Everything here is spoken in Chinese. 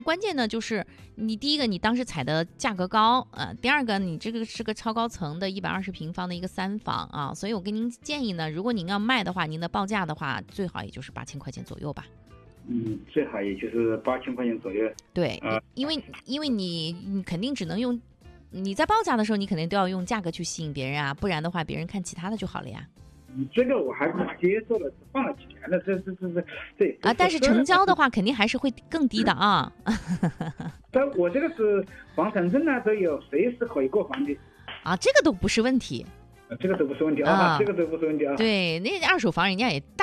关键呢就是你第一个你当时采的价格高第二个你这个是个超高层的120平方的一个3房啊，所以我跟您建议呢，如果您要卖的话，您的报价的话最好也就是8000块钱左右吧。 最好也就是8000块钱左右。 对，因为你肯定只能用，你在报价的时候你肯定都要用价格去吸引别人啊，不然的话别人看其他的就好了呀。 这个我还是接受了，放了几年了，这啊，但是成交的话肯定还是会更低的啊。 但我这个是房产证呢都有，随时可以过房的。 啊，这个都不是问题。 这个都不是问题啊，这个都不是问题啊。 对，那二手房人家也